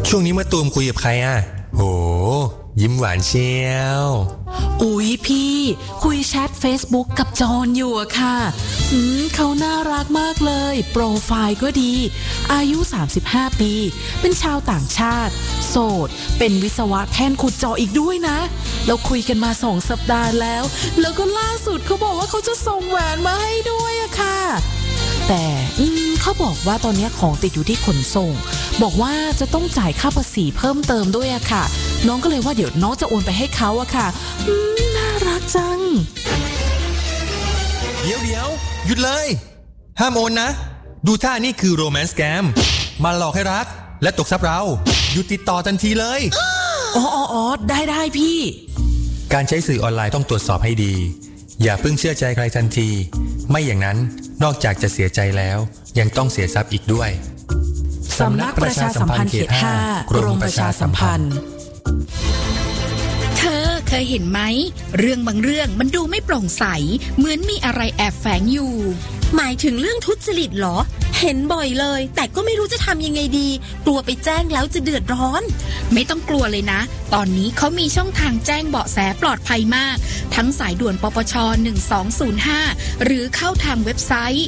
ช่วงนี้มาตูมคุยกับใครอ่ะโหยิ้มหวานเชียวอุ๊ยพี่คุยแชท Facebook กับจอนอยู่อะค่ะเขาน่ารักมากเลยโปรไฟล์ก็ดีอายุ35ปีเป็นชาวต่างชาติโสดเป็นวิศวะแท่นขุดเจาะอีกด้วยนะเราคุยกันมา2 สัปดาห์แล้วก็ล่าสุดเขาบอกว่าเขาจะส่งแหวนมาให้ด้วยอะค่ะแต่เขาบอกว่าตอนนี้ของติดอยู่ที่ขนส่งบอกว่าจะต้องจ่ายค่าภาษีเพิ่มเติมด้วยอะค่ะน้องก็เลยว่าเดี๋ยวน้องจะโอนไปให้เขาอะค่ะน่ารักจังเดี๋ยวหยุดเลยห้ามโอนนะดูท่านี่คือโรแมนต์สแกมมาหลอกให้รักและตกทรัพย์เราหยุดติดต่อทันทีเลยอ๋อได้พี่การใช้สื่อออนไลน์ต้องตรวจสอบให้ดีอย่าเพิ่งเชื่อใจใครทันทีไม่อย่างนั้นนอกจากจะเสียใจแล้วยังต้องเสียทรัพย์อีกด้วยสำนักประชาสัมพันธ์เขต 5 กรมประชาสัมพันธ์เธอเคยเห็นไหมเรื่องบางเรื่องมันดูไม่โปร่งใสเหมือนมีอะไรแอบแฝงอยู่หมายถึงเรื่องทุจริตเหรอเห็นบ่อยเลยแต่ก็ไม่รู้จะทำยังไงดีกลัวไปแจ้งแล้วจะเดือดร้อนไม่ต้องกลัวเลยนะตอนนี้เขามีช่องทางแจ้งเบาะแสปลอดภัยมากทั้งสายด่วนปปช1205หรือเข้าทางเว็บไซต์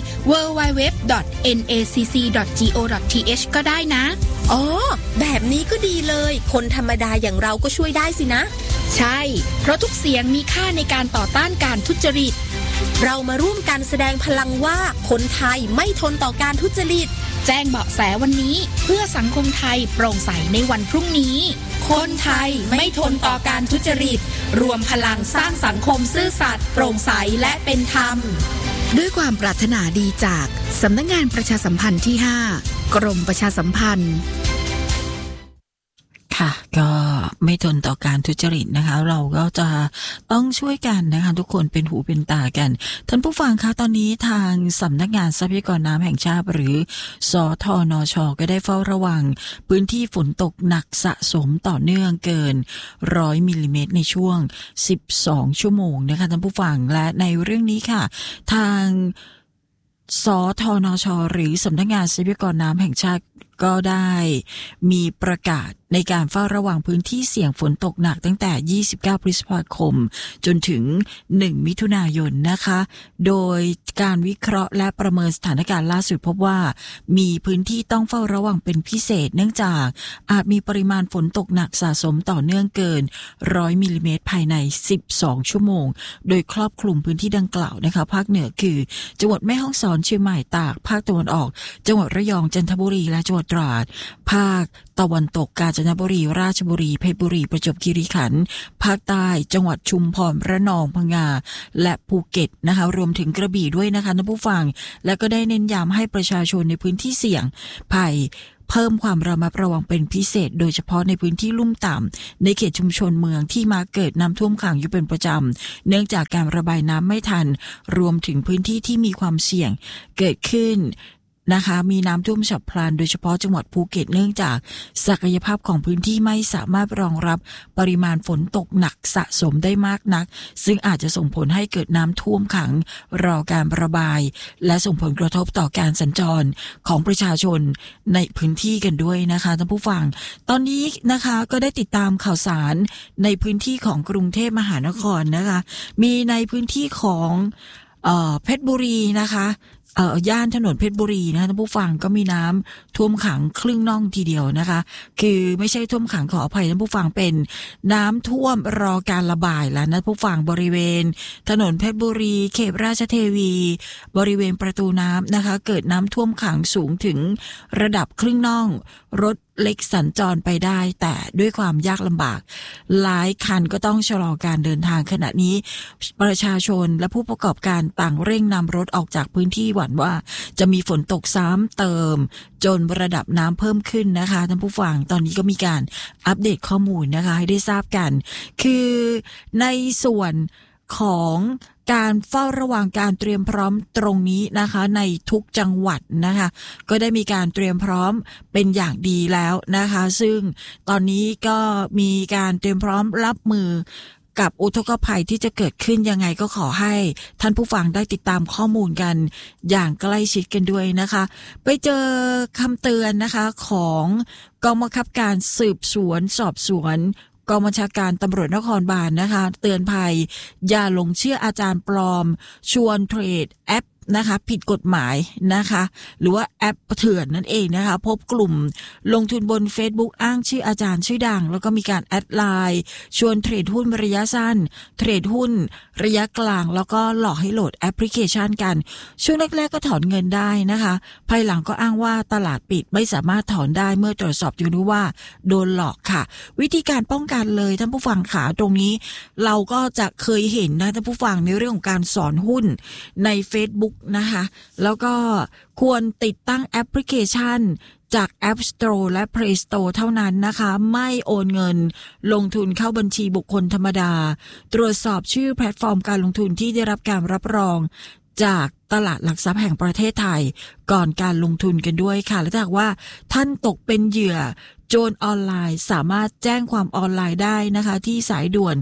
www.nacc.go.th ก็ได้นะอ๋อแบบนี้ก็ดีเลยคนธรรมดาอย่างเราก็ช่วยได้สินะใช่เพราะทุกเสียงมีค่าในการต่อต้านการทุจริตเรามาร่วมกันแสดงพลังว่าคนไทยไม่ทนต่อการทุจริตแจ้งเบาะแสวันนี้เพื่อสังคมไทยโปร่งใสในวันพรุ่งนี้คนไทยไม่ทนต่อการทุจริตรวมพลังสร้างสังคมซื่อสัตย์โปร่งใสและเป็นธรรมด้วยความปรารถนาดีจากสำนักงานประชาสัมพันธ์ที่ 5 กรมประชาสัมพันธ์ค่ะก็ไม่ทนต่อการทุจริตนะคะเราก็จะต้องช่วยกันนะคะทุกคนเป็นหูเป็นตากันท่านผู้ฟังคะตอนนี้ทางสำนักงานทรัพยากรน้ำแห่งชาติหรือสทนช.ก็ได้เฝ้าระวังพื้นที่ฝนตกหนักสะสมต่อเนื่องเกิน100 มิลลิเมตรในช่วง12 ชั่วโมงนะคะท่านผู้ฟังและในเรื่องนี้ค่ะทางสทนช.หรือสำนักงานทรัพยากรน้ำแห่งชาติก็ได้มีประกาศในการเฝ้าระวังพื้นที่เสี่ยงฝนตกหนักตั้งแต่29 พฤษภาคมจนถึง1 มิถุนายนนะคะโดยการวิเคราะห์และประเมินสถานการณ์ล่าสุดพบว่ามีพื้นที่ต้องเฝ้าระวังเป็นพิเศษเนื่องจากอาจมีปริมาณฝนตกหนักสะสมต่อเนื่องเกิน100 มิลลิเมตรภายใน12 ชั่วโมงโดยครอบคลุมพื้นที่ดังกล่าวนะคะภาคเหนือคือจังหวัดแม่ฮ่องสอนเชียงใหม่ตากภาคตะวันออกจังหวัดระยองจันทบุรีและจังหวัดตราดภาคตะวันตกกาญจนบุรีราชบุรีเพชรบุรีประจวบคีรีขันธ์ภาคใต้จังหวัดชุมพรระนองพังงาและภูเก็ตนะคะรวมถึงกระบี่ด้วยนะคะท่านผู้ฟังและก็ได้เน้นย้ำให้ประชาชนในพื้นที่เสี่ยงภัยเพิ่มความระมัดระวังเป็นพิเศษโดยเฉพาะในพื้นที่ลุ่มต่ำในเขตชุมชนเมืองที่มาเกิดน้ำท่วมขังอยู่เป็นประจำเนื่องจากการระบายน้ำไม่ทันรวมถึงพื้นที่ที่มีความเสี่ยงเกิดขึ้นนะคะมีน้ำท่วมฉับพลันโดยเฉพาะจังหวัดภูเก็ตเนื่องจากศักยภาพของพื้นที่ไม่สามารถรองรับปริมาณฝนตกหนักสะสมได้มากนักซึ่งอาจจะส่งผลให้เกิดน้ำท่วมขังรอการระบายและส่งผลกระทบต่อการสัญจรของประชาชนในพื้นที่กันด้วยนะคะท่านผู้ฟังตอนนี้นะคะก็ได้ติดตามข่าวสารในพื้นที่ของกรุงเทพมหานครนะคะมีในพื้นที่ของเพชรบุรีนะคะย่านถนนเพชรบุรีนะคะท่านผู้ฟังก็มีน้ำท่วมขังครึ่งน่องทีเดียวนะคะคือไม่ใช่ท่วมขังขออภัยท่านผู้ฟังเป็นน้ำท่วมรอการระบายแล้วนะผู้ฟังบริเวณถนนเพชรบุรีเขตราชเทวีบริเวณประตูน้ำนะคะเกิดน้ำท่วมขังสูงถึงระดับครึ่งน่องรถเล็กสัญจรไปได้แต่ด้วยความยากลำบากหลายคันก็ต้องชะลอการเดินทางขณะนี้ประชาชนและผู้ประกอบการต่างเร่งนำรถออกจากพื้นที่หวั่นว่าจะมีฝนตกซ้ำเติมจนระดับน้ำเพิ่มขึ้นนะคะท่านผู้ฟังตอนนี้ก็มีการอัปเดตข้อมูลนะคะให้ได้ทราบกันคือในส่วนของการเฝ้าระวังการเตรียมพร้อมตรงนี้นะคะในทุกจังหวัดนะคะก็ได้มีการเตรียมพร้อมเป็นอย่างดีแล้วนะคะซึ่งตอนนี้ก็มีการเตรียมพร้อมรับมือกับอุทกภัยที่จะเกิดขึ้นยังไงก็ขอให้ท่านผู้ฟังได้ติดตามข้อมูลกันอย่างใกล้ชิดกันด้วยนะคะไปเจอคำเตือนนะคะของกองบังคับการสืบสวนสอบสวนกองบัญชาการตำรวจนครบาลนะคะเตือนภัยอย่าหลงเชื่ออาจารย์ปลอมชวนเทรดแอปนะคะผิดกฎหมายนะคะหรือว่าแอปเถื่อนนั่นเองนะคะพบกลุ่มลงทุนบน Facebook อ้างชื่ออาจารย์ชื่อดังแล้วก็มีการแอดไลน์ชวนเทรดหุ้นระยะสั้นเทรดหุ้นระยะกลางแล้วก็หลอกให้โหลดแอปพลิเคชันกันช่วงแรกๆก็ถอนเงินได้นะคะภายหลังก็อ้างว่าตลาดปิดไม่สามารถถอนได้เมื่อตรวจสอบอยู่รู้ว่าโดนหลอกค่ะวิธีการป้องกันเลยท่านผู้ฟังขาตรงนี้เราก็จะเคยเห็นนะท่านผู้ฟังในเรื่องของการสอนหุ้นใน Facebookนะคะแล้วก็ควรติดตั้งแอปพลิเคชันจาก App Store และ Play Store เท่านั้นนะคะไม่โอนเงินลงทุนเข้าบัญชีบุคคลธรรมดาตรวจสอบชื่อแพลตฟอร์มการลงทุนที่ได้รับการรับรองจากตลาดหลักทรัพย์แห่งประเทศไทยก่อนการลงทุนกันด้วยค่ะและถ้าหากว่าท่านตกเป็นเหยื่อโจรออนไลน์สามารถแจ้งความออนไลน์ได้นะคะที่สายด่วน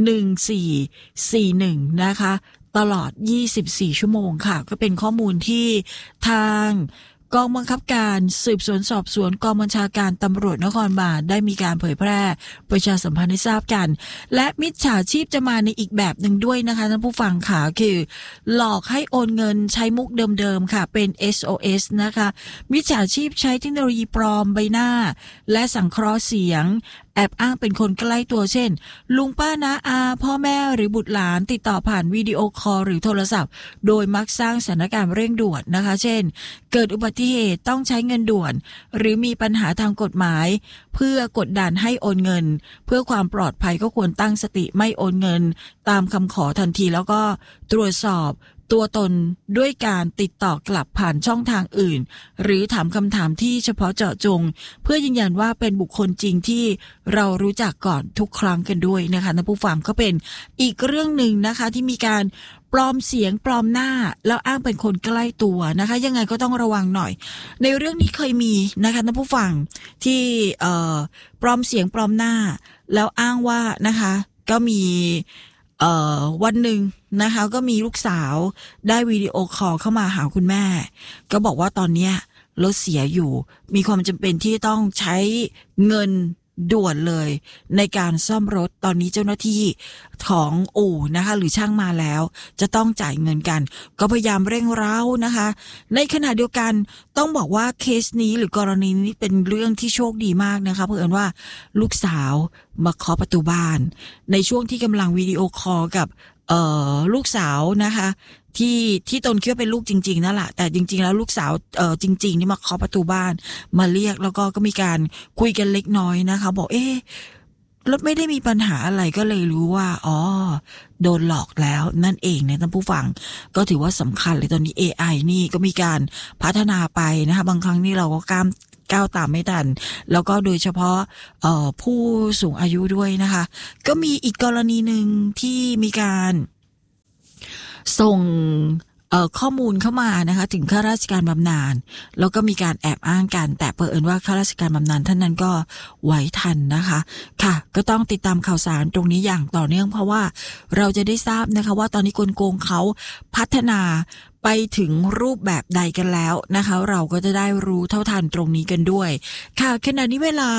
1441นะคะตลอด24ชั่วโมงค่ะก็เป็นข้อมูลที่ทางกองบังคับการสืบสวนสอบสวนกองบัญชาการตำรวจนครบาลได้มีการเผยแพร่ประชาสัมพันธ์ให้ทราบกันและมิจฉาชีพจะมาในอีกแบบหนึ่งด้วยนะคะท่านผู้ฟังค่ะคือหลอกให้โอนเงินใช้มุกเดิมๆค่ะเป็น SOS นะคะมิจฉาชีพใช้เทคโนโลยีปลอมใบหน้าและสังเคราะห์เสียงแอบอ้างเป็นคนใกล้ตัวเช่นลุงป้าน้าอาพ่อแม่หรือบุตรหลานติดต่อผ่านวิดีโอคอลหรือโทรศัพท์โดยมักสร้างสถานการณ์เร่งด่วนนะคะเช่นเกิดอุบัติเหตุต้องใช้เงินด่วนหรือมีปัญหาทางกฎหมายเพื่อกดดันให้โอนเงินเพื่อความปลอดภัยก็ควรตั้งสติไม่โอนเงินตามคำขอทันทีแล้วก็ตรวจสอบตัวตนด้วยการติดต่อกลับผ่านช่องทางอื่นหรือถามคำถามที่เฉพาะเจาะจงเพื่อยืนยันว่าเป็นบุคคลจริงที่เรารู้จักก่อนทุกครั้งกันด้วยนะคะท่านผู้ฟังก็เป็นอีกเรื่องหนึ่งนะคะที่มีการปลอมเสียงปลอมหน้าแล้วอ้างเป็นคนใกล้ตัวนะคะยังไงก็ต้องระวังหน่อยในเรื่องนี้เคยมีนะคะท่านผู้ฟังที่ปลอมเสียงปลอมหน้าแล้วอ้างว่านะคะก็มีวันหนึ่งนะคะก็มีลูกสาวได้วิดีโอคอลเข้ามาหาคุณแม่ก็บอกว่าตอนเนี้ยรถเสียอยู่มีความจำเป็นที่ต้องใช้เงินด่วนเลยในการซ่อมรถตอนนี้เจ้าหน้าที่ของอู่นะคะหรือช่างมาแล้วจะต้องจ่ายเงินกันก็พยายามเร่งเร้านะคะในขณะเดียวกันต้องบอกว่าเคสนี้หรือกรณีนี้เป็นเรื่องที่โชคดีมากนะคะเผอิญว่าลูกสาวมาเคาะประตูบ้านในช่วงที่กำลังวิดีโอคอลกับลูกสาวนะคะที่ตนคิดว่าเป็นลูกจริงๆนั่นแหละแต่จริงๆแล้วลูกสาวจริงๆนี่มาเคาะประตูบ้านมาเรียกแล้วก็มีการคุยกันเล็กน้อยนะคะบอกรถไม่ได้มีปัญหาอะไรก็เลยรู้ว่าโดนหลอกแล้วนั่นเองนะท่านผู้ฟังก็ถือว่าสำคัญเลยตอนนี้ AI นี่ก็มีการพัฒนาไปนะคะบางครั้งนี่เราก็ก้าวตามไม่ทันแล้วก็โดยเฉพาะผู้สูงอายุด้วยนะคะก็มีอีกกรณีหนึ่งที่มีการส่งข้อมูลเข้ามานะคะถึงข้าราชการบำนาญแล้วก็มีการแอบอ้างกันแต่เผอิญว่าข้าราชการบำนาญท่านนั้นก็ไว้ทันนะคะค่ะก็ต้องติดตามข่าวสารตรงนี้อย่างต่อเนื่องเพราะว่าเราจะได้ทราบนะคะว่าตอนนี้กลโกงเขาพัฒนาไปถึงรูปแบบใดกันแล้วนะคะเราก็จะได้รู้เท่าทันตรงนี้กันด้วยค่ะขณะนี้เวลา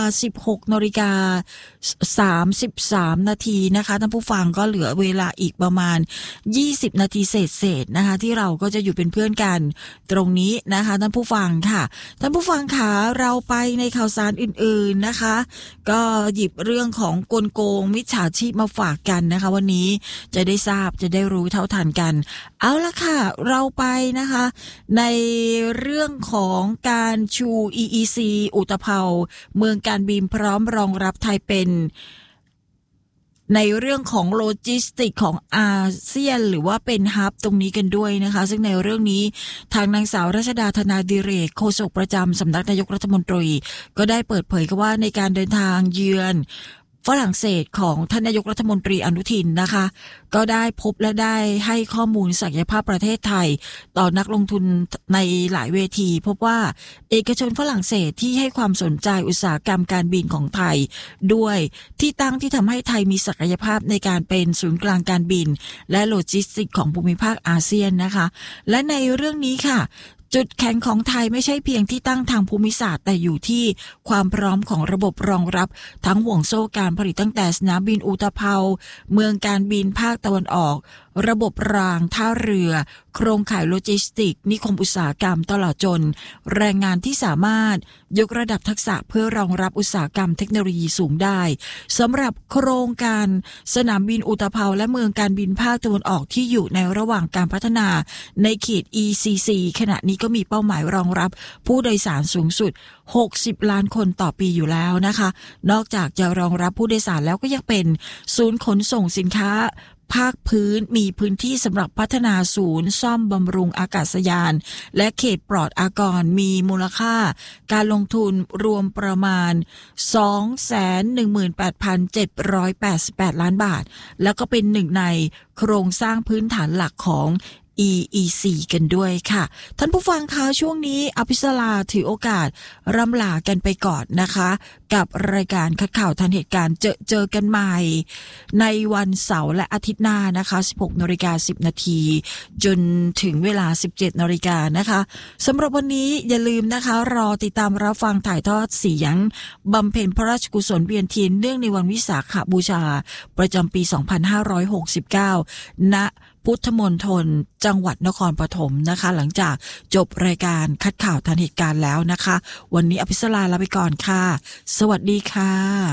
16:33 นาทีนะคะท่านผู้ฟังก็เหลือเวลาอีกประมาณ20นาทีเศษๆนะคะที่เราก็จะอยู่เป็นเพื่อนกันตรงนี้นะคะท่านผู้ฟังค่ะท่านผู้ฟังค่ะเราไปในข่าวสารอื่นๆนะคะก็หยิบเรื่องของกลโกงมิจฉาชีพมาฝากกันนะคะวันนี้จะได้ทราบจะได้รู้เท่าทันกันเอาละค่ะเราไปนะคะในเรื่องของการชู EEC อุตภเปาเมืองการบินพร้อมรองรับไทยเป็นในเรื่องของโลจิสติกของอาเซียนหรือว่าเป็นฮับตรงนี้กันด้วยนะคะซึ่งในเรื่องนี้ทางนางสาวรัชดาธนาดิเรกโฆษกประจำสำนักนายกรัฐมนตรีก็ได้เปิดเผยว่าในการเดินทางเยือนฝรั่งเศสของท่านนายกรัฐมนตรีอนุทินนะคะก็ได้พบและได้ให้ข้อมูลศักยภาพประเทศไทยต่อนักลงทุนในหลายเวทีพบว่าเอกชนฝรั่งเศสที่ให้ความสนใจอุตสาหกรรมการบินของไทยด้วยที่ตั้งที่ทำให้ไทยมีศักยภาพในการเป็นศูนย์กลางการบินและโลจิสติกของภูมิภาคอาเซียนนะคะและในเรื่องนี้ค่ะจุดแข็งของไทยไม่ใช่เพียงที่ตั้งทางภูมิศาสตร์แต่อยู่ที่ความพร้อมของระบบรองรับทั้งห่วงโซ่การผลิตตั้งแต่สนามบินอุตภาวเมืองการบินภาคตะวันออกระบบรางท่าเรือโครงข่ายโลจิสติกนิคมอุตสาหกรรมตลอดจนแรงงานที่สามารถยกระดับทักษะเพื่อรองรับอุตสาหกรรมเทคโนโลยีสูงได้สำหรับโครงการสนามบินอุตภาวและเมืองการบินภาคตะวันออกที่อยู่ในระหว่างการพัฒนาในเขต ECC ขณะนี้ก็มีเป้าหมายรองรับผู้โดยสารสูงสุด60 ล้านคนต่อปีอยู่แล้วนะคะนอกจากจะรองรับผู้โดยสารแล้วก็ยังเป็นศูนย์ขนส่งสินค้าภาคพื้นมีพื้นที่สำหรับพัฒนาศูนย์ซ่อมบำรุงอากาศยานและเขตปลอดอากรมีมูลค่าการลงทุนรวมประมาณ 218,788 ล้านบาทแล้วก็เป็นหนึ่งในโครงสร้างพื้นฐานหลักของ EEC กันด้วยค่ะท่านผู้ฟังคะช่วงนี้อภิสราถือโอกาสร่ำลากันไปก่อนนะคะกับรายการคัดข่าวทันเหตุการณ์เจอกันใหม่ในวันเสาร์และอาทิตย์หน้านะคะ 16:10 น.จนถึงเวลา 17:00 น.นะคะสำหรับวันนี้อย่าลืมนะคะรอติดตามรับฟังถ่ายทอดเสียงบำเพ็ญพระราชกุศลเวียนเทียนเนื่องในวันวิสาขบูชาประจำปี 2569 ณพุทธมณฑลจังหวัดนครปฐมนะคะหลังจากจบรายการคัดข่าวทันเหตุการณ์แล้วนะคะวันนี้อภิสราลาไปก่อนค่ะสวัสดีค่ะ